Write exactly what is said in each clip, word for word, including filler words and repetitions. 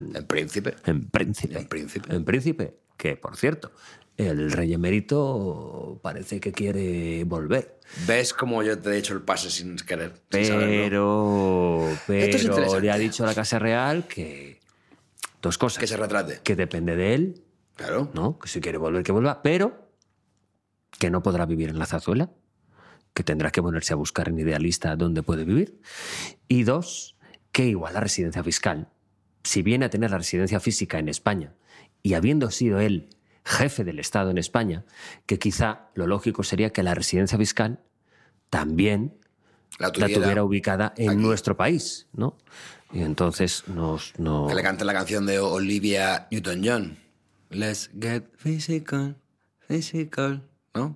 En Príncipe. En Príncipe. En Príncipe. En Príncipe, que, por cierto, el rey emérito parece que quiere volver. ¿Ves cómo yo te he hecho el pase sin querer? Sin Pero, saberlo? Esto es pero interesante. le ha dicho a la Casa Real que dos cosas. Que se retrate. Que depende de él, Claro. ¿no? Que si quiere volver, que vuelva, pero que no podrá vivir en la Zarzuela, que tendrá que ponerse a buscar en Idealista dónde puede vivir. Y dos, que igual la residencia fiscal, si viene a tener la residencia física en España y habiendo sido él jefe del Estado en España, que quizá lo lógico sería que la residencia fiscal también La la tuviera. tuviera ubicada en aquí. nuestro país, ¿no? Y entonces nos... No... Que le cante la canción de Olivia Newton-John. Let's get physical, physical. ¿No?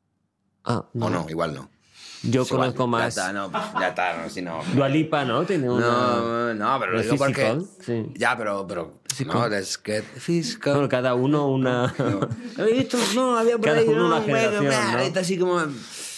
Ah, no. O no, igual no. Yo Es igual. conozco más... Ya está, no, ya está, no, si no. Dua Lipa, ¿no? Tiene una... No, no, pero lo ¿De digo porque... physical? Sí. Ya, pero... pero Physical. no, let's get physical. Bueno, cada uno una... Esto no, había por Cada ahí, uno no, una bueno, generación, mira, ¿no? está así como...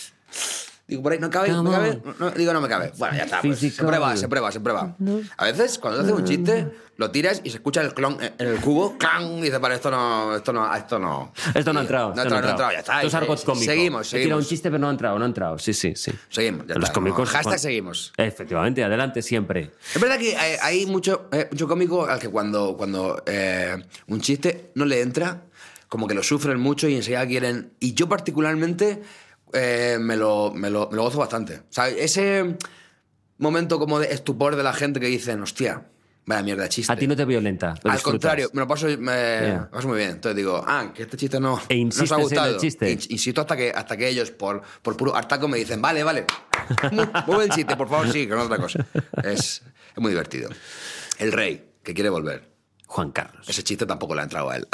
Digo, por ahí, ¿no cabe? ¿No Come cabe? on. No, digo, no me cabe. Bueno, ya está, pues, se Physical. prueba, se prueba, se prueba. A veces, cuando haces un chiste, lo tiras y se escucha el clon en el cubo, clan, y dices, para, esto no, esto no, esto no. Esto no ha entrado. No ha esto entrado, no ha entrado, ya está. Esto es argot Se- cómico. Seguimos, He tirado un seguimos. chiste, pero no ha entrado, no ha entrado. Sí, sí, sí. Seguimos, ya Los está. cómicos... No, hashtag Juan- seguimos. Efectivamente, adelante siempre. Es verdad que hay, hay mucho, eh, mucho cómico al que cuando, cuando eh, un chiste no le entra, como que lo sufren mucho y enseguida quieren... Y yo particularmente eh, me, lo, me, lo, me lo gozo bastante. O sea, ese momento como de estupor de la gente que dicen, hostia, vaya mierda de chiste. A ti no te violenta. lo Al disfrutas. contrario, me lo paso, me, Yeah. me paso muy bien. Entonces digo, ah, que este chiste no, E no insistes os ha en el gustado. chiste. In- Insisto hasta que, hasta que ellos, por, por puro hartaco, me dicen, vale, vale, muy, muy buen chiste, por favor, sí, que no es otra cosa. Es, es muy divertido. El rey, que quiere volver. Juan Carlos. Ese chiste tampoco le ha entrado a él.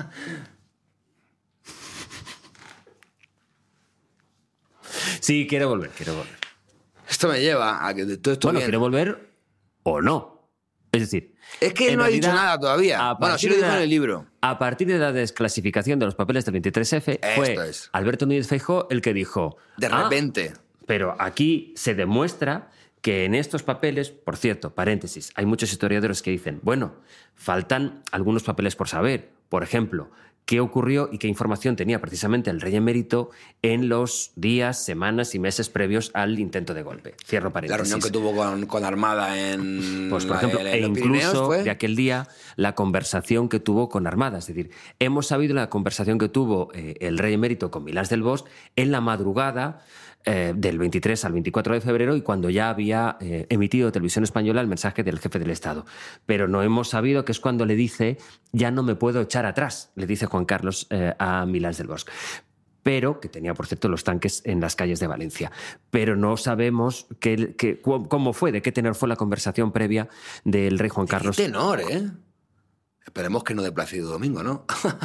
Sí, quiere volver, quiere volver. Esto me lleva a que de todo esto Bueno, viene- quiere volver o no. Es decir... Es que él en no ha dicho realidad, nada todavía. a Bueno, sí partir lo de dijo la- en el libro. A partir de la desclasificación de los papeles del veintitrés efe, fue Esto es. Alberto Núñez Feijóo el que dijo... De "Ah, repente. pero aquí se demuestra que en estos papeles, por cierto, paréntesis, hay muchos historiadores que dicen, bueno, faltan algunos papeles por saber. Por ejemplo, qué ocurrió y qué información tenía precisamente el rey emérito en los días, semanas y meses previos al intento de golpe. Cierro La paréntesis. reunión que tuvo con, con Armada en, Pues, por la- ejemplo, en e los Pirineos incluso fue. de aquel día la conversación que tuvo con Armada. Es decir, hemos sabido la conversación que tuvo eh, el rey emérito con Milás del Bosch en la madrugada eh, del veintitrés al veinticuatro de febrero y cuando ya había eh, emitido Televisión Española el mensaje del jefe del Estado. Pero no hemos sabido que es cuando le dice, ya no me puedo echar atrás, le dice Juan Carlos eh, a Milás del Bosch. Pero, que tenía, por cierto, los tanques en las calles de Valencia. Pero no sabemos qué, qué- cu- cómo fue, de qué tenor fue la conversación previa del rey Juan Carlos. Qué tenor, ¿eh? Esperemos que no de Plácido Domingo, ¿no?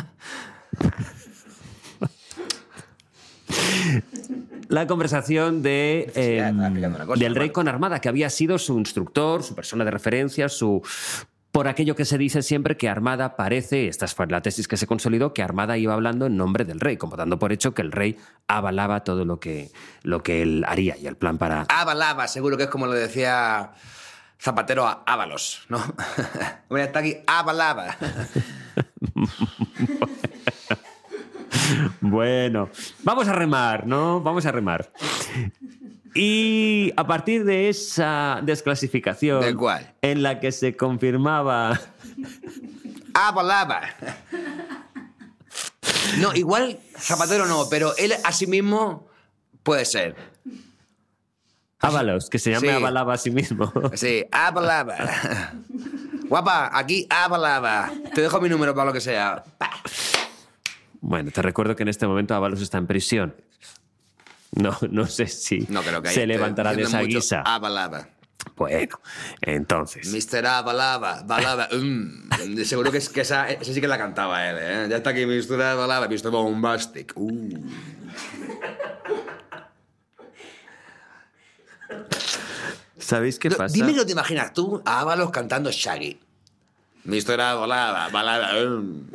La conversación de, Sí, eh, ya estaba explicando una cosa, del rey hermano. con Armada, que había sido su instructor, su persona de referencia, su... Por aquello que se dice siempre que Armada parece, esta fue la tesis que se consolidó, que Armada iba hablando en nombre del rey, como dando por hecho que el rey avalaba todo lo que, lo que él haría y el plan para... Avalaba, seguro que es como lo decía Zapatero a Ábalos, ¿no? Voy a estar aquí, avalaba. Bueno, vamos a remar, ¿no? Vamos a remar. Y a partir de esa desclasificación ¿De cuál? en la que se confirmaba... Avalaba. No, igual Zapatero no, pero él a sí mismo puede ser. Ábalos, que se llame Sí. Avalaba a sí mismo. Sí, avalaba. Guapa, aquí avalaba. Te dejo mi número para lo que sea. Pa. Bueno, te recuerdo que en este momento Ábalos está en prisión. No, no sé si No creo que se haya- levantará de diciendo esa mucho guisa. Avalaba. Bueno, entonces... mister Avalaba, balaba. Mm. Seguro que, es, que esa, esa sí que la cantaba él, ¿eh? Ya está aquí mister Avalaba, mister Bombastic. Uh. ¿Sabéis qué No, pasa? dime que no te imaginas tú a Ábalos cantando Shaggy. mister Avalaba, balaba. Mm.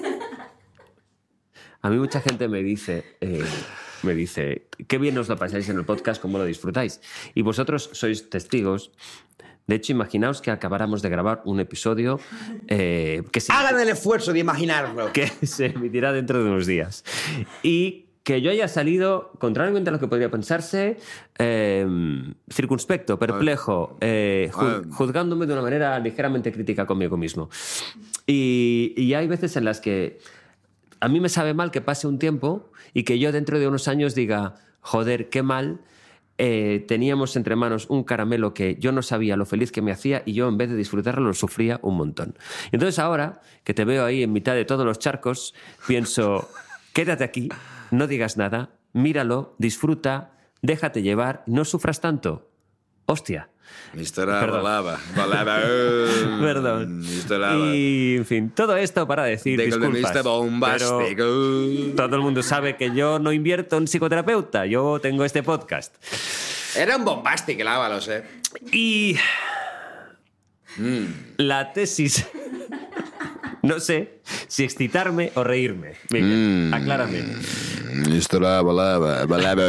A mí mucha gente me dice, eh, me dice, qué bien os lo pasáis en el podcast, cómo lo disfrutáis. Y vosotros sois testigos De hecho, imaginaos que acabáramos de grabar un episodio eh, que, se, Hagan el esfuerzo de imaginarlo. que se emitirá dentro de unos días. Y que yo haya salido, contrariamente a lo que podría pensarse, eh, circunspecto, perplejo, eh, ju- juzgándome de una manera ligeramente crítica conmigo mismo. Y, y hay veces en las que a mí me sabe mal que pase un tiempo y que yo dentro de unos años diga, joder, qué mal, eh, teníamos entre manos un caramelo que yo no sabía lo feliz que me hacía y yo en vez de disfrutarlo lo sufría un montón. Y entonces ahora que te veo ahí en mitad de todos los charcos, pienso, quédate aquí, no digas nada, míralo, disfruta, déjate llevar, no sufras tanto. Hostia. mister Balaba. Balaba. Perdón. mister Lava. Y, en fin, todo esto para decir De disculpas. mister Bombastic. Pero todo el mundo sabe que yo no invierto en psicoterapeuta. Yo tengo este podcast. Era un bombastic el Ábalos, ¿eh? Y Mm. la tesis... No sé si excitarme o reírme. Miguel, Mm. aclárame. mister Balaba. Balaba.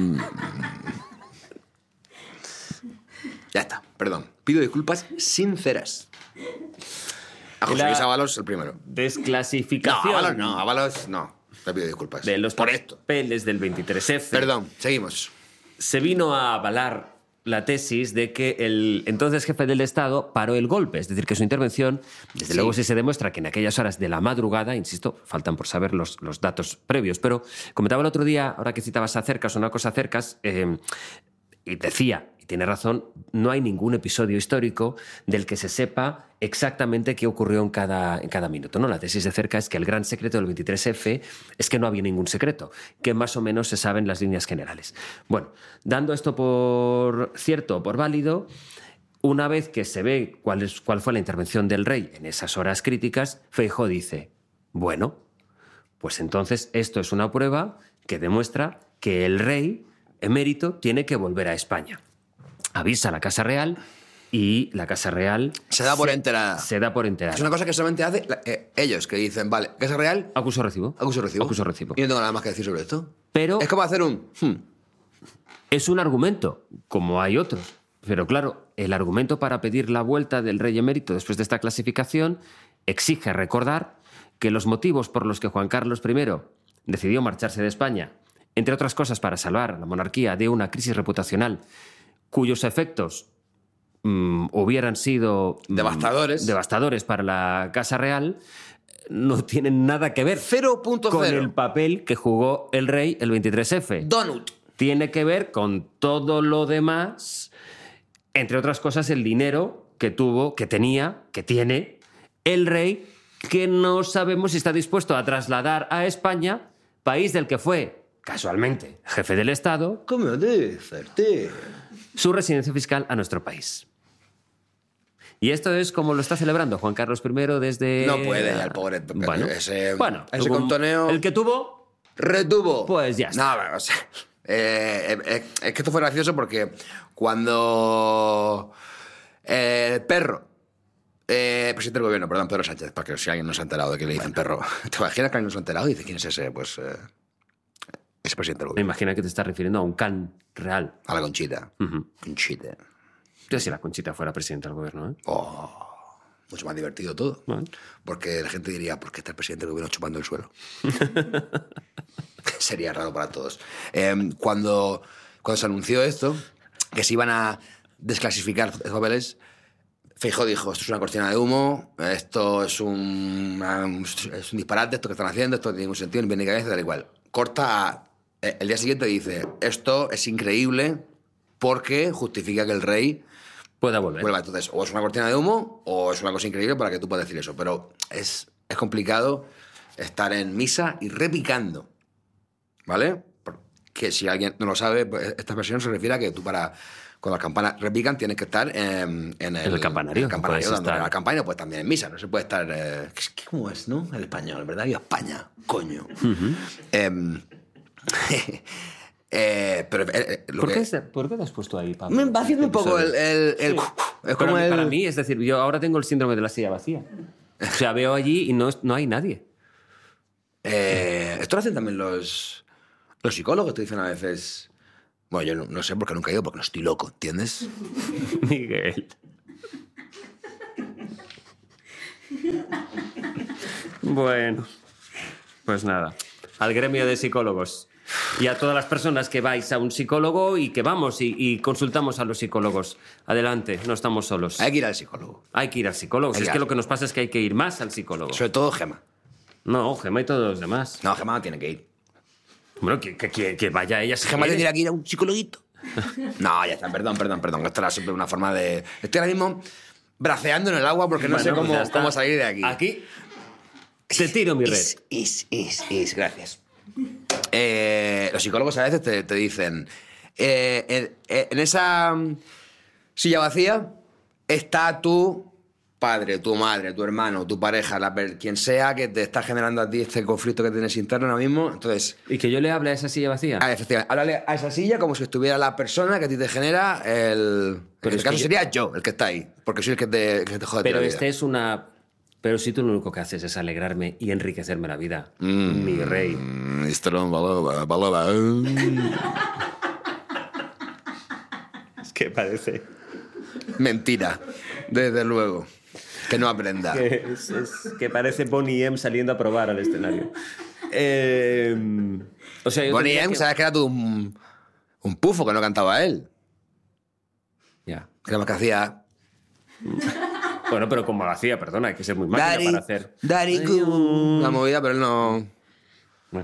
Ya está, perdón. Pido disculpas sinceras. A José La- Luis Ábalos, el primero. No, Desclasificación Ábalos no, Ábalos no. Te pido disculpas. de los por esto. papeles del veintitrés efe. Perdón, seguimos. Se vino a avalar la tesis de que el entonces jefe del Estado paró el golpe, es decir, que su intervención, desde Sí. luego si se demuestra que en aquellas horas de la madrugada, insisto, faltan por saber los, los datos previos, pero comentaba el otro día, ahora que citabas a Cercas, una cosa Cercas, eh, y decía, y tiene razón, no hay ningún episodio histórico del que se sepa exactamente qué ocurrió en cada, en cada minuto, ¿no? La tesis de Cerca es que el gran secreto del veintitrés efe es que no había ningún secreto, que más o menos se saben las líneas generales. Bueno, dando esto por cierto o por válido, una vez que se ve cuál, es, cuál fue la intervención del rey en esas horas críticas, Feijóo dice, bueno, pues entonces esto es una prueba que demuestra que el rey emérito tiene que volver a España. Avisa a la Casa Real y la Casa Real... Se da por enterada. Se da por enterada. Es una cosa que solamente hace la- eh, ellos, que dicen, vale, Casa Real, Acuso recibo. acuso recibo. Acuso recibo. Y no tengo nada más que decir sobre esto. Pero Es como hacer un... hmm, es un argumento, como hay otros. Pero claro, el argumento para pedir la vuelta del rey emérito después de esta clasificación exige recordar que los motivos por los que Juan Carlos primero decidió marcharse de España, entre otras cosas para salvar a la monarquía de una crisis reputacional cuyos efectos mm, hubieran sido mm, Devastadores. devastadores para la Casa Real, no tienen nada que ver cero punto con cero. el papel que jugó el rey el veintitrés efe. Donut. Tiene que ver con todo lo demás, entre otras cosas el dinero que tuvo, que tenía, que tiene el rey, que no sabemos si está dispuesto a trasladar a España, país del que fue, casualmente, jefe del Estado, ¿Cómo dices, tío? su residencia fiscal a nuestro país. Y esto es como lo está celebrando Juan Carlos primero desde... No puede ya el pobre. Bueno, ese, bueno, ese tuvo un- contoneo... El que tuvo... Retuvo. Pues ya está. No, o sea, eh, eh, es que esto fue gracioso porque cuando eh, el perro, eh, presidente del gobierno, perdón, Pedro Sánchez, para que si alguien no se ha enterado de que le dicen perro, ¿te imaginas que alguien no se ha enterado y dice quién es ese? Pues eh, ese presidente del Me gobierno. imagino que te estás refiriendo a un can real. A la Conchita. Ujú. Conchita. Yo si la Conchita fuera presidenta del gobierno, ¿eh? Oh, mucho más divertido todo. Bueno. Porque la gente diría, ¿por qué está el presidente del gobierno chupando el suelo? Sería raro para todos. Eh, cuando, cuando se anunció esto, que se iban a desclasificar los papeles, Feijóo dijo, esto es una cortina de humo, esto es un, una- es un disparate, esto que están haciendo, esto no tiene ningún sentido, ni pie ni cabeza, tal y cual. Corta, a- eh, el día siguiente dice, esto es increíble porque justifica que el rey Pueda volver. vuelva. Entonces, o es una cortina de humo o es una cosa increíble para que tú puedas decir eso. Pero es, es complicado estar en misa y repicando. ¿Vale? Porque si alguien no lo sabe, pues esta expresión se refiere a que tú para... Cuando las campanas repican tienes que estar en, en el, el campanario, en el campanario puedes dándole estar. a la campana, pues también en misa. No se puede estar... Eh, ¿Cómo es, no? El español, ¿verdad? Viva España, coño. Uh-huh. Em, eh, pero... eh, eh, lo ¿Por, que- qué, se- ¿Por qué te has puesto ahí, Pablo? me va haciendo un poco el... el, el- Sí. es Para, como mí- el... para mí, es decir, yo ahora tengo el síndrome de la silla vacía. O sea, veo allí y no, es- no hay nadie. Eh, esto lo hacen también los, los psicólogos, te dicen a veces... Bueno, yo no, no sé porque nunca he ido, porque no estoy loco, ¿entiendes? Miguel. Bueno, pues nada. Al gremio de psicólogos. Y a todas las personas que vais a un psicólogo y que vamos y, y consultamos a los psicólogos. Adelante, no estamos solos. Hay que ir al psicólogo. Hay que ir al psicólogo. Si Hay es que que ir. lo que nos pasa es que hay que ir más al psicólogo. Sobre todo Gema. No, Gemma y todos los demás. No, Gema no tiene que ir. Bueno, que, que, que, que vaya ella si Gema quiere. tendría que ir a un psicologuito. No, ya está, perdón, perdón, perdón. Esto era siempre una forma de... Estoy ahora mismo braceando en el agua porque no Bueno, sé pues cómo, ya está. cómo salir de aquí. Aquí te tiro mi red. Is, is, is, is. Gracias. Eh, los psicólogos a veces te, te dicen, eh, en, en esa silla vacía está tu padre, tu madre, tu hermano, tu pareja, la, quien sea que te está generando a ti este conflicto que tienes interno ahora mismo. Entonces, ¿Y que yo le hable a esa silla vacía? ah, efectivamente, háblale a esa silla como si estuviera la persona que a ti te genera el... Pero en es este caso que yo- sería yo el que está ahí, porque soy el que te, que te jode Pero la vida. este es una... Pero si tú lo único que haces es alegrarme y enriquecerme la vida. Mi rey. Mm, esto no valora, valora. Es que parece... Mentira, desde luego. Que no aprenda. Que, es, es que parece Bonnie M saliendo a probar al escenario. Eh, o sea, yo Bonnie tendría M, que- sabes que era todo un, un pufo que no cantaba él. Ya. Que era más que hacía... Bueno, pero como lo hacía, perdona, hay que ser muy máquina Daddy, para hacer... Daddy, Ay, cool. oh. Una movida, pero él no... Bueno.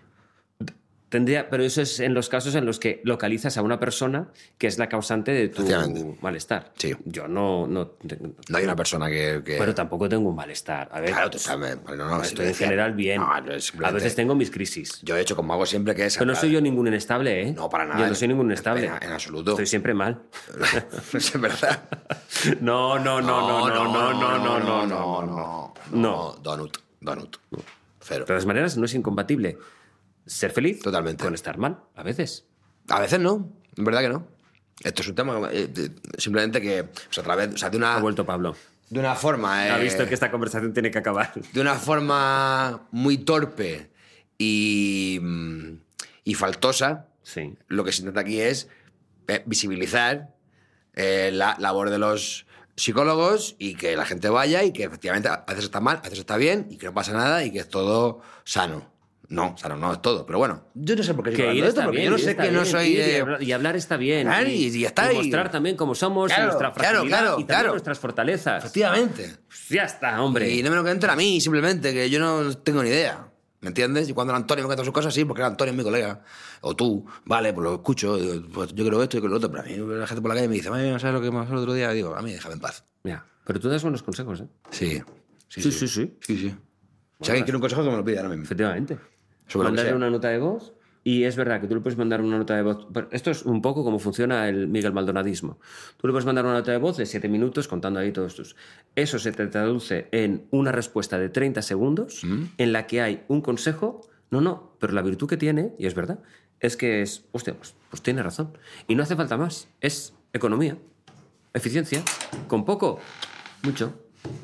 Tendría, pero eso es en los casos en los que localizas a una persona que es la causante de tu Efectivamente. malestar. Sí. Yo no... no, No hay una persona que... que... Pero tampoco tengo un malestar. A ver, Claro, tú sabes. Bueno, no, estoy en simplemente- general bien. No, no, A simplemente- veces tengo mis crisis. Yo he hecho como hago siempre, que es... Pero no soy yo ningún inestable, ¿eh? No, para nada. Yo no soy ningún inestable. En, en absoluto. Estoy siempre mal. Es verdad. No, no, no, no, no, no, no, no, no, no. no. No. Donut, donut. Cero. De todas maneras, no es incompatible ser feliz Totalmente. con estar mal, a veces. A veces no, en verdad que no. Esto es un tema eh, de- simplemente que, o sea, a través, o sea, de una, Ha vuelto Pablo. de una forma, eh, Ha visto que esta conversación tiene que acabar. de una forma muy torpe y, mm, y faltosa, Sí. lo que se intenta aquí es eh, visibilizar eh, la labor de los psicólogos y que la gente vaya y que efectivamente a veces está mal, a veces está bien y que no pasa nada y que es todo sano. No, sano no es todo, pero bueno, yo no sé por qué estoy Que ir hablando de esto, está porque bien, yo no ir sé está que no bien, soy... ir y, eh, hablar, y hablar está bien. Claro, y- y ya está, Y y- mostrar también cómo somos Claro, y nuestra claro, fragilidad claro, y también claro. nuestras fortalezas. Efectivamente. Ya está, hombre. Y no me lo que entra a mí, simplemente, que yo no tengo ni idea. ¿Me entiendes? Y cuando el Antonio me cuenta sus cosas, sí, porque el Antonio es mi colega. O tú, vale, pues lo escucho. Digo, pues yo creo esto y creo lo otro. Pero a mí la gente por la calle me dice, "Mami, ¿no sabes lo que me pasó el otro día?" Y digo, a mí déjame en paz. Ya. Pero tú das buenos consejos, ¿eh? Sí. Sí, sí, sí. Sí, sí. Si alguien quiere un consejo, que me lo pide ahora mismo. Efectivamente. Sobre lo que Mandarle sea. una nota de voz. Y es verdad que tú le puedes mandar una nota de voz. Pero esto es un poco como funciona el Miguel Maldonadismo. Tú le puedes mandar una nota de voz de siete minutos contando ahí todos tus. Eso se te traduce en una respuesta de treinta segundos Mm. en la que hay un consejo. No, no, pero la virtud que tiene, y es verdad, es que es. Hostia, pues, pues tiene razón. Y no hace falta más. Es economía, eficiencia. Con poco, mucho.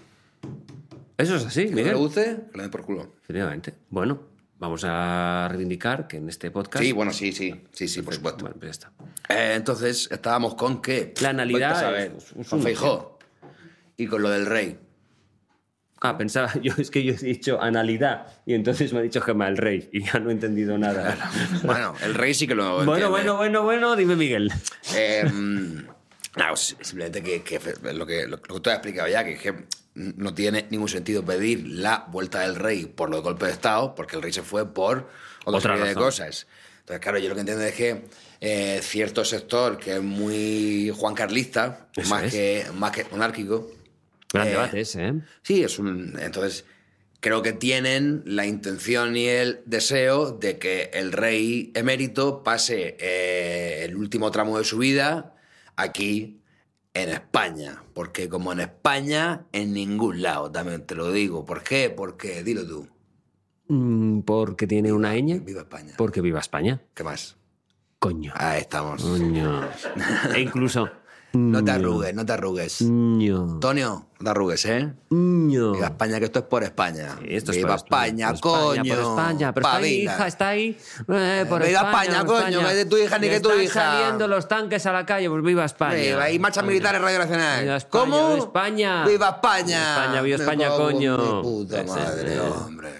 Eso es así, Que no le Miguel. guste, que le den por culo. Efectivamente. Bueno, vamos a reivindicar que en este podcast... Sí, bueno, sí, sí. Sí, sí, por supuesto. Bueno, pues ya está. Eh, entonces, estábamos con que... La analidad Vete a saber, es- es con un- Feijóo. Y con lo del rey. Ah, pensaba, yo es que yo he dicho analidad y entonces me ha dicho Gemma el Rey y ya no he entendido nada. Bueno, el rey sí que lo bueno, entiende. bueno, bueno, bueno, dime Miguel. Eh, no, simplemente que, que lo, que, lo que tú has explicado ya, que, es que no tiene ningún sentido pedir la vuelta del rey por los golpes de Estado, porque el rey se fue por otra, Otra serie de razón. cosas. Entonces, claro, yo lo que entiendo es que eh, cierto sector que es muy juancarlista, Eso más es. que, más que monárquico... Gran eh, debate ese, ¿eh? Sí, es un. Entonces, creo que tienen la intención y el deseo de que el rey emérito pase eh, el último tramo de su vida aquí en España. Porque como en España, en ningún lado, también te lo digo. ¿Por qué? Porque, dilo tú. Mm, Porque tiene una ñ. Viva España. Porque viva España. ¿Qué más? Coño. Ahí estamos. Coño. E incluso No te arrugues, no te arrugues. No. Antonio, no te arrugues, ¿eh? No. Viva España, que esto es por España. Sí, esto es Viva por España, por coño. España, por España. Pero está ahí, Pavila. hija, está ahí. Eh, por Viva España, España, por coño, España. que de tu hija ni que tu Están hija. saliendo los tanques a la calle, pues viva España. Viva, y marchas Coño. militares Radio Nacional. Viva España, ¿Cómo? viva España. Viva España. Viva España, viva Me España, cago en coño. Mi puta Ese, madre, eh. hombre.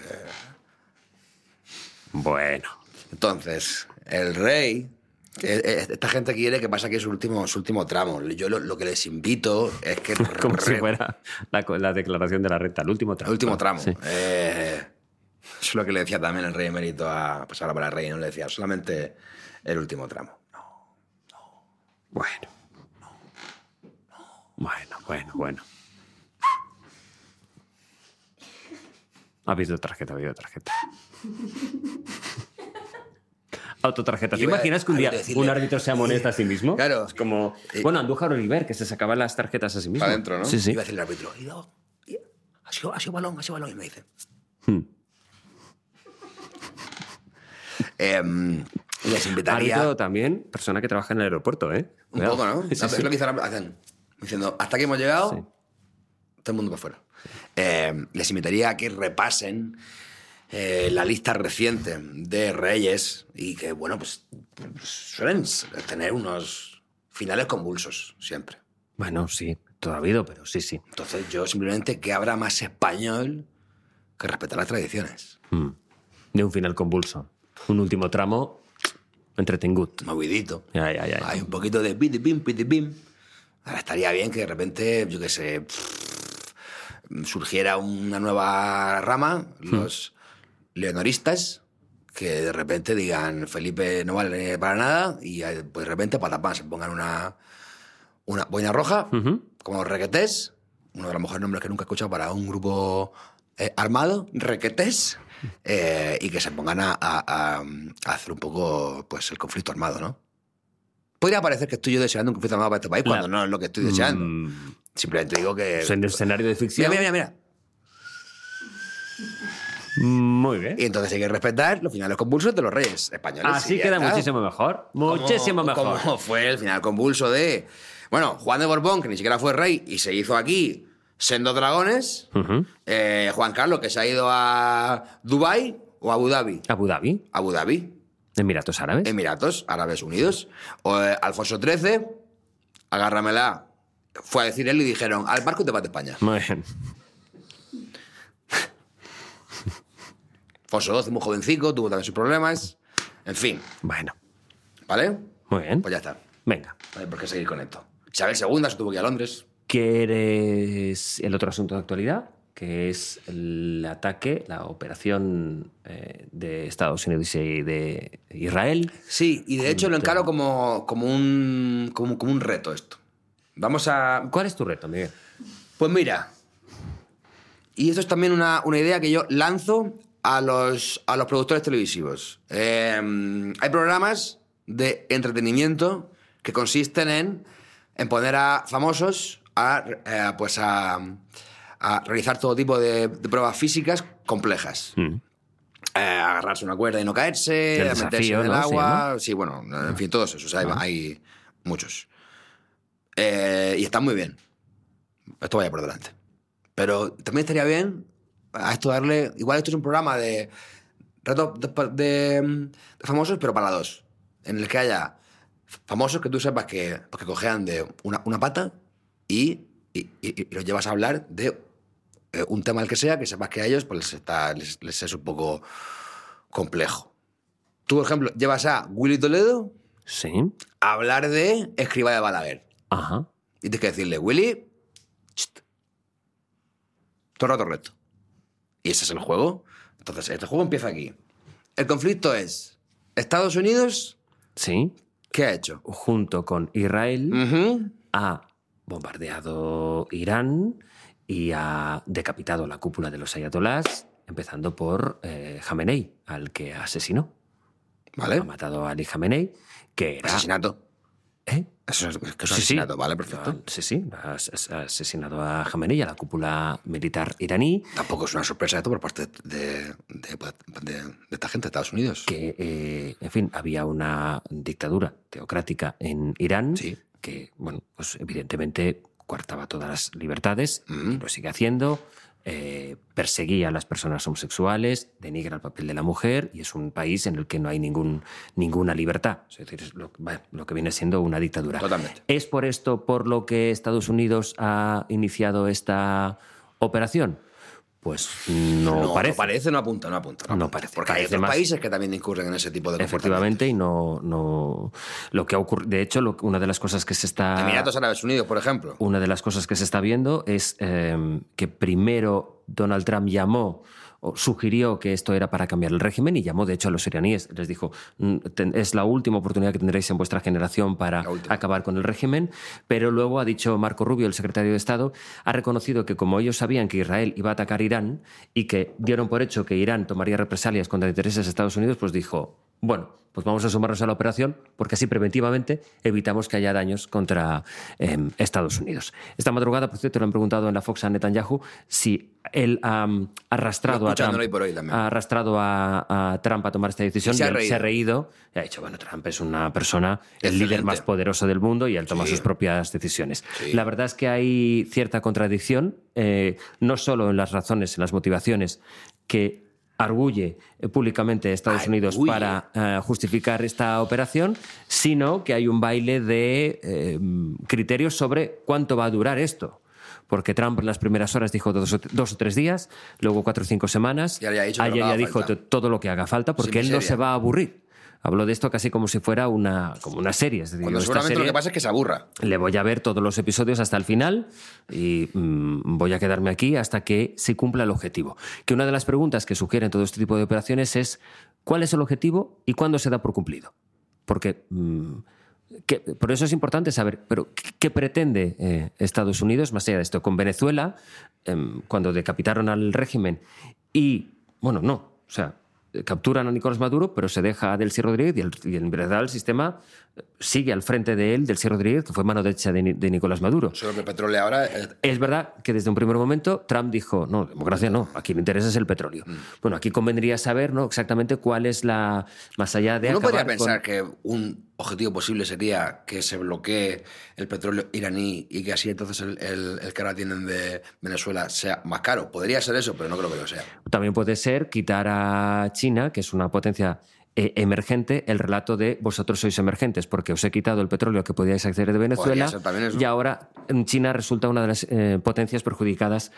Bueno. Entonces, el rey, eh, eh, esta gente quiere que pasa que es su último, su último tramo. Yo lo, lo que les invito es que... Como re- si fuera la, la declaración de la renta, el último tramo. El último tramo. Sí. Eh, eso es lo que le decía también el rey emérito a... Pues ahora para el rey, no le decía solamente el último tramo. Bueno. Bueno, bueno, bueno. Ha habido tarjeta, ha habido tarjeta. Autotarjeta. ¿Te Iba- imaginas que un había día que decirle- un árbitro se amonesta a sí mismo? Claro. Es como... Eh, Bueno, Andújar Oliver, que se sacaba las tarjetas a sí mismo. Para adentro, ¿no? Sí, sí. Iba a decirle al árbitro, "Y no, y- ha sido, ha sido balón, ha sido balón", y me dice. Hmm. em, les invitaría... Árbitro también, persona que trabaja en el aeropuerto, ¿eh? Un Cuidado. poco, ¿no? Sí, es sí. lo que hicieron- hacen. Diciendo, hasta aquí hemos llegado, Sí. todo el mundo para afuera. Eh, les invitaría a que repasen eh, la lista reciente de reyes y que, bueno, pues suelen tener unos finales convulsos siempre. Bueno, sí, todo ha habido, pero sí, sí. Entonces yo simplemente que habrá más español que respetar las tradiciones. Hmm. De un final convulso. Un último tramo entretengut. Movidito. Ya, ya, ya. ya. Hay un poquito de pitipim, pitipim. Ahora estaría bien que de repente, yo qué sé, pff, surgiera una nueva rama, los leonoristas, que de repente digan Felipe no vale para nada y eh, pues de repente patapán se pongan una, una boina roja, Ujú. como los requetés, uno de los mejores nombres que nunca he escuchado para un grupo eh, armado, requetés, eh, y que se pongan a, a- a- a hacer un poco pues el conflicto armado, ¿no? Podría parecer que estoy yo deseando un conflicto armado para este país La- cuando no es lo que estoy deseando. Mm, Simplemente digo que... pues en el escenario de Mira, ficción. mira, mira, mira. Muy bien. Y entonces hay que respetar los finales convulsos de los reyes españoles. Así y ya queda está. muchísimo mejor. Como- Muchísimo mejor. Como fue el final convulso de... Bueno, Juan de Borbón, que ni siquiera fue rey y se hizo aquí Sendo Dragones. Ujú. Eh, Juan Carlos, que se ha ido a Dubái o Abu Dhabi. Abu Dhabi, Abu Dhabi, Emiratos Árabes. Emiratos Árabes Unidos. O, eh, Alfonso trece, agárramela. Fue a decir él y dijeron, al barco te vas de España. Muy bien. Alfonso doce, muy jovencico, tuvo también sus problemas. En fin, Bueno, ¿vale? muy bien. Pues ya está. Venga. No hay por qué seguir con esto. Isabel segunda se tuvo que ir a Londres. ¿Quieres el otro asunto de actualidad? Que es el ataque, la operación eh, de Estados Unidos y de Israel. Sí, y de hecho lo encaro como, como, un, como, como un reto esto. Vamos a... ¿Cuál es tu reto, Miguel? Pues mira, y esto es también una, una idea que yo lanzo a los, a los productores televisivos. Eh, hay programas de entretenimiento que consisten en, en poner a famosos a, eh, pues a, a realizar todo tipo de, de pruebas físicas complejas. Mm. Eh, agarrarse una cuerda y no caerse, El meterse desafío, en el ¿no? Se agua. llama. Sí, bueno, en fin, todos esos. Hay, hay muchos. Eh, y están muy bien. Esto vaya por delante. Pero también estaría bien a esto darle... Igual esto es un programa de retos de, de- de famosos, pero para dos. En el que haya famosos que tú sepas que, pues, que cojean de una, una pata y, y, y- y los llevas a hablar de eh, un tema el que sea, que sepas que a ellos pues, les, está, les, les es un poco complejo. Tú, por ejemplo, llevas a Willy Toledo Sí. a hablar de Escribá de Balaguer. Ajá. Y tienes que decirle, Willy, chst, todo el rato recto. Y ese es el juego. Entonces, este juego empieza aquí. El conflicto es, Estados Unidos, Sí. ¿qué ha hecho? Junto con Israel Ujú. ha bombardeado Irán y ha decapitado la cúpula de los ayatolás, empezando por eh, Jamenei, al que asesinó. ¿Vale? Ha matado a Ali Jamenei, que era... Asesinato. ¿Eh? Eso es, que es un Sí, sí. asesinato, ¿vale? Perfecto. Ah, Sí, sí, ha as- ha asesinado a Jamenei, a la cúpula militar iraní, Tampoco es una sorpresa esto por parte de, de, de- de esta gente de Estados Unidos. que, eh, en fin, había una dictadura teocrática en Irán Sí. que, bueno, pues evidentemente coartaba todas las libertades, Mm. y lo sigue haciendo, eh, perseguía a las personas homosexuales, denigra el papel de la mujer, y es un país en el que no hay ningún, ninguna libertad. Es decir, es lo, bueno, lo que viene siendo una dictadura. Totalmente. ¿Es por esto por lo que Estados Unidos ha iniciado esta operación? Pues no, No parece. no parece, no apunta, no apunta. No, No apunta. parece. Porque hay Parece otros más- países que también incurren en ese tipo de comportamientos. Efectivamente, y no, no lo que ha ocurrido. De hecho, lo- una de las cosas que se está. Emiratos Árabes Unidos, por ejemplo. Una de las cosas que se está viendo es eh, que primero Donald Trump llamó o sugirió que esto era para cambiar el régimen y llamó de hecho a los iraníes. Les dijo, "Mm, ten- es la última oportunidad que tendréis en vuestra generación para La última. acabar con el régimen". Pero luego ha dicho Marco Rubio, el secretario de Estado, ha reconocido que como ellos sabían que Israel iba a atacar Irán y que dieron por hecho que Irán tomaría represalias contra intereses de Estados Unidos, pues dijo, bueno, pues vamos a sumarnos a la operación porque así preventivamente evitamos que haya daños contra eh, Estados Unidos. Esta madrugada, por cierto, le han preguntado en la Fox a Netanyahu si él ha um, arrastrado, a Escuchándolo Trump, hoy por hoy también. ha arrastrado a, a Trump a tomar esta decisión Y se ha él reído. se ha reído y ha dicho, bueno, Trump es una persona, el Excelente. líder más poderoso del mundo y él toma Sí. sus propias decisiones. Sí. La verdad es que hay cierta contradicción, eh, no solo en las razones, en las motivaciones que arguye eh, públicamente Estados Arguye. Unidos para eh, justificar esta operación, sino que hay un baile de eh, criterios sobre cuánto va a durar esto. Porque Trump en las primeras horas dijo dos o, dos o tres días, luego cuatro o cinco semanas. Y ahora ya ha dicho que Ayer lo que ya haga dijo falta. to- todo lo que haga falta, porque Sin él no miseria. se va a aburrir. Habló de esto casi como si fuera una, como una serie. Es decir, Cuando esta seguramente lo serie que pasa es que se aburra. le voy a ver todos los episodios hasta el final y mm, voy a quedarme aquí hasta que se cumpla el objetivo. Que una de las preguntas que sugieren todo este tipo de operaciones es ¿cuál es el objetivo y cuándo se da por cumplido? Porque mm, que- por eso es importante saber, pero ¿qué, qué pretende eh, Estados Unidos más allá de esto? Con Venezuela, em, cuando decapitaron al régimen y, bueno, no, o sea, capturan a Nicolás Maduro, pero se deja a Delcy Rodríguez y, el, y en verdad el sistema sigue al frente de él, Delcy Rodríguez, que fue mano derecha de, Ni- de Nicolás Maduro. Solo que el petróleo ahora es- Es verdad que desde un primer momento Trump dijo, no, democracia no, aquí me interesa es el petróleo. Mm. Bueno, aquí convendría saber, ¿no?, exactamente cuál es la, más allá de Uno podría acabar pensar con- que un objetivo posible sería que se bloquee el petróleo iraní y que así entonces el, el- el que ahora tienen de Venezuela sea más caro. Podría ser eso, pero no creo que lo sea. También puede ser quitar a China, que es una potencia eh, emergente, el relato de vosotros sois emergentes, porque os he quitado el petróleo que podíais acceder de Venezuela Podría ser también eso. y ahora mm, China resulta una de las eh, potencias perjudicadas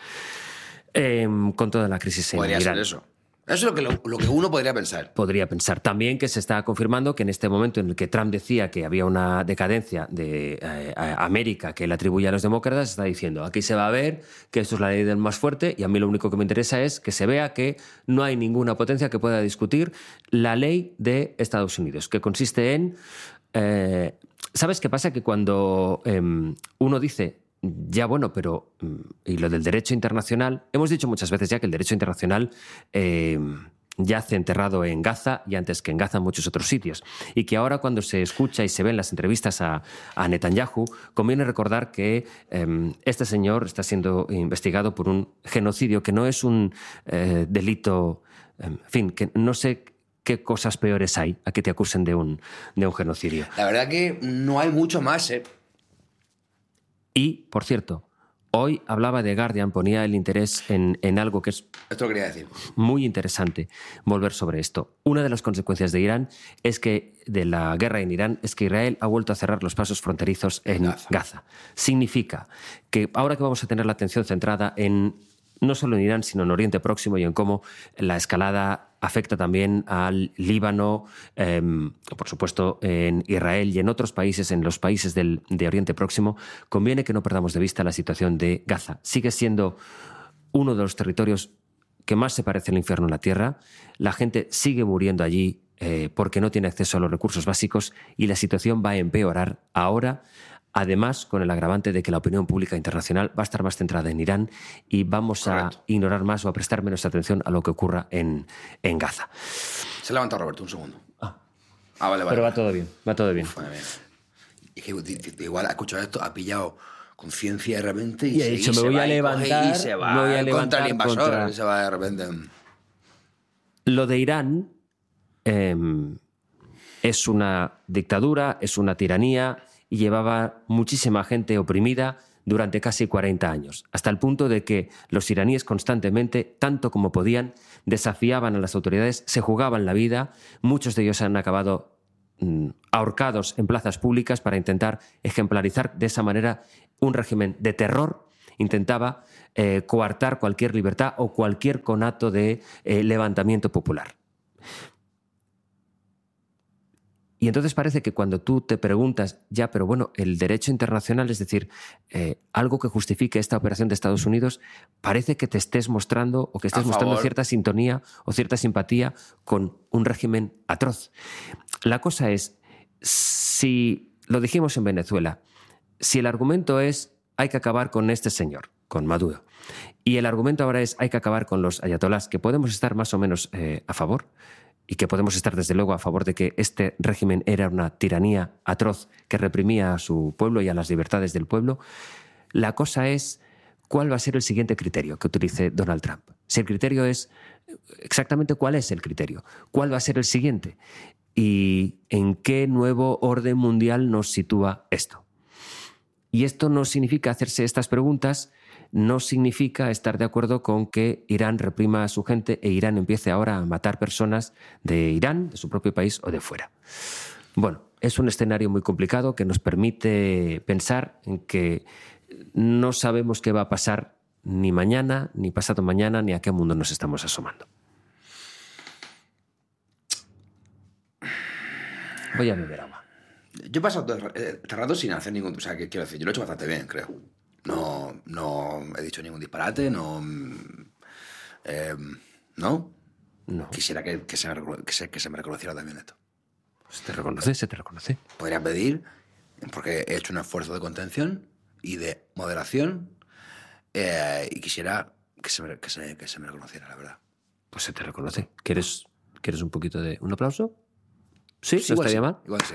eh, con toda la crisis en Podría Irán. ser eso. Eso es lo que, lo, lo que uno podría pensar. Podría pensar también que se está confirmando que en este momento en el que Trump decía que había una decadencia de eh, a- América que él atribuye a los demócratas, está diciendo aquí se va a ver que esto es la ley del más fuerte y a mí lo único que me interesa es que se vea que no hay ninguna potencia que pueda discutir la ley de Estados Unidos, que consiste en... eh, ¿Sabes qué pasa? Que cuando eh, uno dice ya bueno, pero mm, y lo del derecho internacional, hemos dicho muchas veces ya que el derecho internacional eh, yace enterrado en Gaza y antes que en Gaza en muchos otros sitios. Y que ahora cuando se escucha y se ven las entrevistas a, a Netanyahu, conviene recordar que eh, este señor está siendo investigado por un genocidio que no es un eh, delito, en fin, que no sé qué cosas peores hay a que te acusen de un, de un genocidio. La verdad que no hay mucho más, ¿eh? Y, por cierto, hoy hablaba de Guardian, ponía el interés en, en algo que es Esto lo quería decir. muy interesante volver sobre esto. Una de las consecuencias de Irán es que de la guerra en Irán es que Israel ha vuelto a cerrar los pasos fronterizos en Gaza. Gaza. Significa que ahora que vamos a tener la atención centrada en no solo en Irán, sino en Oriente Próximo y en cómo la escalada afecta también al Líbano, eh, por supuesto en Israel y en otros países, en los países del, de Oriente Próximo, conviene que no perdamos de vista la situación de Gaza. Sigue siendo uno de los territorios que más se parece al infierno en la tierra. La gente sigue muriendo allí eh, porque no tiene acceso a los recursos básicos y la situación va a empeorar ahora. Además, con el agravante de que la opinión pública internacional va a estar más centrada en Irán y vamos Correcto. a ignorar más o a prestar menos atención a lo que ocurra en, en Gaza. Se ha levantado Roberto, un segundo. Ah. Ah, vale, vale. Pero va todo bien, va todo bien. Madre mía. Y que di- di- igual ha escuchado esto, ha pillado conciencia de repente y, Y ha se, dicho, y me se voy va a y coge levantar, y se va me voy a contra levantar el invasor contra- y se va de repente. Lo de Irán eh, es una dictadura, es una tiranía y llevaba muchísima gente oprimida durante casi cuarenta años, hasta el punto de que los iraníes constantemente, tanto como podían, desafiaban a las autoridades, se jugaban la vida, muchos de ellos han acabado mmm, ahorcados en plazas públicas para intentar ejemplarizar de esa manera un régimen de terror. Intentaba eh, coartar cualquier libertad o cualquier conato de eh, levantamiento popular. Y entonces parece que cuando tú te preguntas, ya, pero bueno, el derecho internacional, es decir, eh, algo que justifique esta operación de Estados Unidos, parece que te estés mostrando o que estés mostrando cierta sintonía o cierta simpatía con un régimen atroz. La cosa es, si lo dijimos en Venezuela, si el argumento es hay que acabar con este señor, con Maduro, y el argumento ahora es hay que acabar con los ayatolás, que podemos estar más o menos eh, a favor, y que podemos estar desde luego a favor de que este régimen era una tiranía atroz que reprimía a su pueblo y a las libertades del pueblo, la cosa es cuál va a ser el siguiente criterio que utilice Donald Trump. Si el criterio es exactamente cuál es el criterio, cuál va a ser el siguiente y en qué nuevo orden mundial nos sitúa esto. Y esto no significa hacerse estas preguntas, no significa estar de acuerdo con que Irán reprima a su gente e Irán empiece ahora a matar personas de Irán, de su propio país o de fuera. Bueno, es un escenario muy complicado que nos permite pensar en que no sabemos qué va a pasar ni mañana, ni pasado mañana, ni a qué mundo nos estamos asomando. Voy a beber agua. Yo he pasado todo este rato sin hacer ningún... O sea, que quiero decir, yo lo he hecho bastante bien, creo. No, no he dicho ningún disparate, no... Eh, ¿No? No. Quisiera que, que, se me, que, se, que se me reconociera también esto. Se te reconoce, se te reconoce. Podría pedir, porque he hecho un esfuerzo de contención y de moderación, eh, y quisiera que se, me, que, se, que se me reconociera, la verdad. Pues se te reconoce. ¿Quieres, ¿quieres un poquito de... un aplauso? ¿Sí? Sí, ¿No igual estaría sí, mal? igual sí.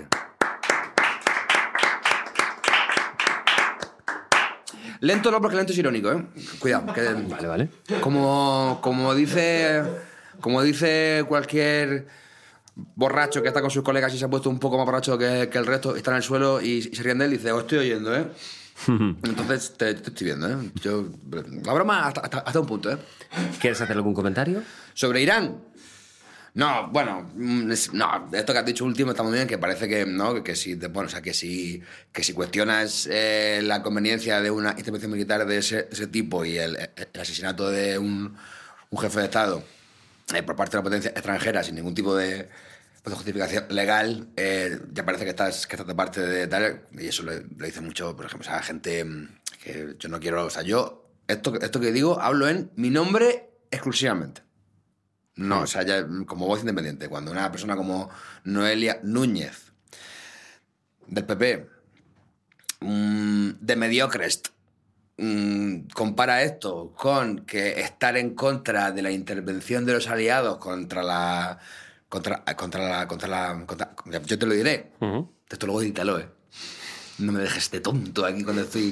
Lento no, porque lento es irónico, ¿eh? Cuidado. Que, vale, vale. Como, como dice, como dice cualquier borracho que está con sus colegas y se ha puesto un poco más borracho que, que el resto, está en el suelo y, y se ríen de él, dice, os estoy oyendo, ¿eh? Entonces te, te estoy viendo, ¿eh? Yo, la broma hasta, hasta, hasta un punto, ¿eh? ¿Quieres hacer algún comentario? ¿Sobre Irán? No, bueno, no, esto que has dicho último está muy bien, que parece que, ¿no? Que, que si, bueno, o sea, que si, que si cuestionas eh, la conveniencia de una intervención militar de ese, de ese tipo y el, el asesinato de un, un jefe de Estado eh, por parte de una potencia extranjera sin ningún tipo de, de justificación legal, eh, ya parece que estás, que estás de parte de tal, y eso le, le dice mucho, por ejemplo, a gente que yo no quiero, o sea, yo, esto, esto que digo, hablo en mi nombre exclusivamente. No, o sea, ya como voz independiente. Cuando una persona como Noelia Núñez, del P P, mmm, de mediocres, mmm, compara esto con que estar en contra de la intervención de los aliados contra la... Contra, contra la... Contra la contra, yo te lo diré. Uh-huh. Esto luego edítalo, ¿eh? No me dejes de tonto aquí cuando estoy...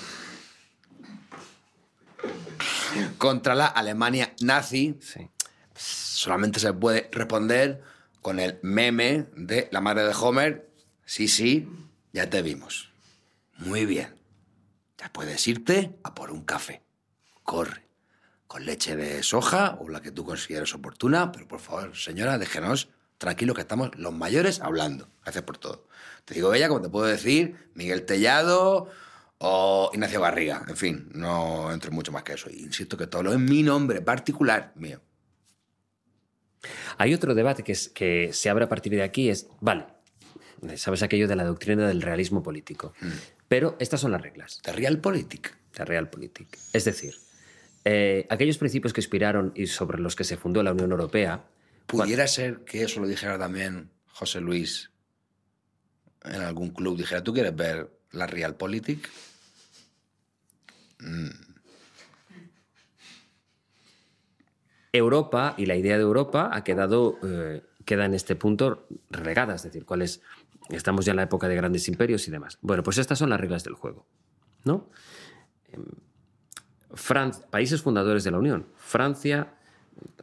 Contra la Alemania nazi. Sí. Solamente se puede responder con el meme de la madre de Homer. Sí, sí, ya te vimos. Muy bien. Ya puedes irte a por un café. Corre. Con leche de soja o la que tú consideres oportuna. Pero por favor, señora, déjenos tranquilos que estamos los mayores hablando. Gracias por todo. Te digo ella, como te puedo decir, Miguel Tellado o Ignacio Barriga. En fin, no entro mucho más que eso. Insisto que todo lo en mi nombre particular mío. Hay otro debate que, es, que se abre a partir de aquí, es, vale, sabes aquello de la doctrina del realismo político, mm. pero estas son las reglas. De Realpolitik. De Realpolitik. Es decir, eh, aquellos principios que inspiraron y sobre los que se fundó la Unión Europea... ¿Pudiera cuando... ser que eso lo dijera también José Luis en algún club? Dijera, ¿tú quieres ver la Realpolitik? Mm. Europa y la idea de Europa ha quedado, eh, queda en este punto relegada, es decir, ¿cuál es? Estamos ya en la época de grandes imperios y demás. Bueno, pues estas son las reglas del juego, ¿no? Francia, países fundadores de la Unión, Francia,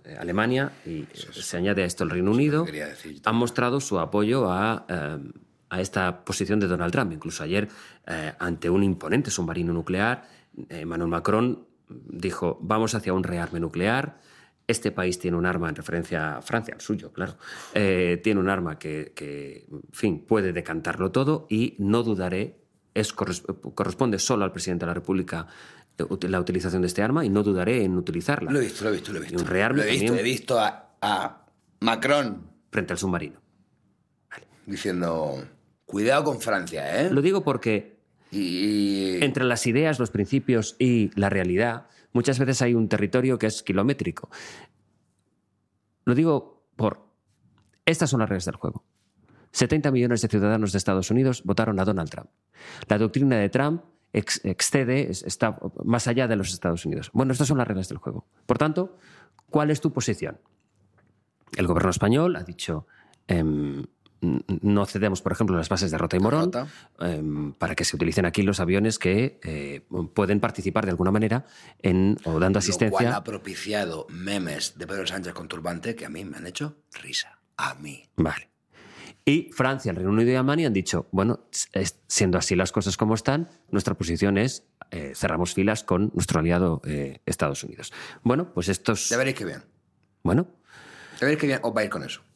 Alemania y eso, eso, se añade a esto el Reino Unido, han mostrado su apoyo a, eh, a esta posición de Donald Trump. Incluso ayer, eh, ante un imponente submarino nuclear, Emmanuel Macron dijo, vamos hacia un rearme nuclear. Este país tiene un arma, en referencia a Francia, al suyo, claro, eh, tiene un arma que, que, en fin, puede decantarlo todo y no dudaré, es, corresponde solo al presidente de la República la utilización de este arma y no dudaré en utilizarla. Lo he visto, lo he visto, lo he visto. Y un rearme lo he visto, también he visto a, a Macron frente al submarino. Vale. Diciendo, cuidado con Francia, ¿eh? Lo digo porque y... entre las ideas, los principios y la realidad, muchas veces hay un territorio que es kilométrico. Lo digo por... Estas son las reglas del juego. setenta millones de ciudadanos de Estados Unidos votaron a Donald Trump. La doctrina de Trump ex excede, está más allá de los Estados Unidos. Bueno, estas son las reglas del juego. Por tanto, ¿cuál es tu posición? El gobierno español ha dicho... Eh, no cedemos, por ejemplo, las bases de Rota y Morón eh, para que se utilicen aquí los aviones que eh, pueden participar de alguna manera en, o dando asistencia. Lo cual ha propiciado memes de Pedro Sánchez con turbante que a mí me han hecho risa. A mí. Vale. Y Francia, el Reino Unido y Alemania han dicho, bueno, siendo así las cosas como están, nuestra posición es eh, cerramos filas con nuestro aliado eh, Estados Unidos. Bueno, pues estos... Ya veréis qué bien. Bueno. Ya veréis qué bien os va a ir con eso.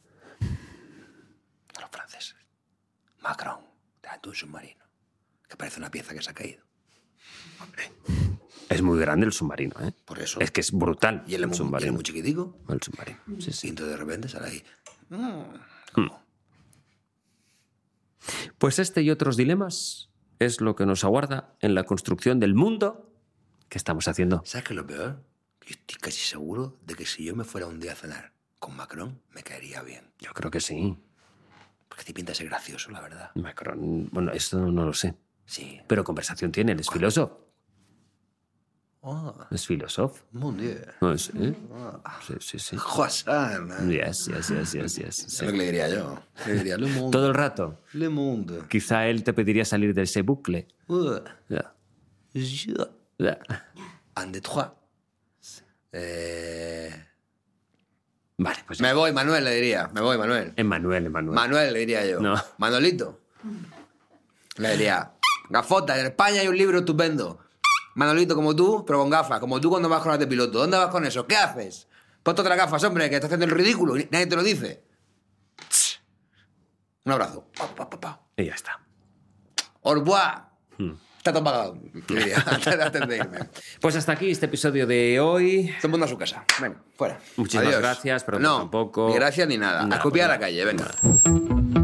Macron, delante de un submarino, que parece una pieza que se ha caído. Hombre, es muy grande el submarino, ¿eh? Por eso. Es que es brutal. Y el, el submarino. ¿Y el muy chiquitico? El submarino. Sí, sí. Y entonces de repente sale ahí. Mm. Pues este y otros dilemas es lo que nos aguarda en la construcción del mundo que estamos haciendo. ¿Sabes qué es lo peor? Yo estoy casi seguro de que si yo me fuera un día a cenar con Macron, me caería bien. Yo creo que sí. Porque te pinta ser gracioso, la verdad. Macron, bueno, esto no lo sé. Sí. Pero conversación tiene, él es filósofo. Oh. Es filósofo. Muy bien. No, sí. Oh. Sí, sí, sí. Josan. ¿Eh? Yes, yes, yes, yes, yes. Sí. Es lo que le diría yo. Le diría, Le Monde. Todo el rato. Le Monde. Quizá él te pediría salir de ese bucle. Uh. Ya. Je. Ya. Un, deux, trois. Eh... Vale, pues... Me voy, Manuel, le diría. Me voy, Manuel. Emanuel, Emanuel. Manuel, le diría yo. No. Manolito. Le diría, gafota, en España hay un libro estupendo. Manolito como tú, pero con gafas. Como tú cuando vas con las de piloto. ¿Dónde vas con eso? ¿Qué haces? Ponte otras gafas, hombre, que estás haciendo el ridículo. Y nadie te lo dice. Un abrazo. Pa, pa, pa, pa. Y ya está. Au revoir. Hmm. Está todo pagado, diría, antes de irme. Pues hasta aquí este episodio de hoy. Todo el mundo a su casa. Venga, fuera. Muchísimas Adiós. gracias, pero no, tampoco... ni gracias ni nada. nada A escupir a la pues, calle, venga. Nada.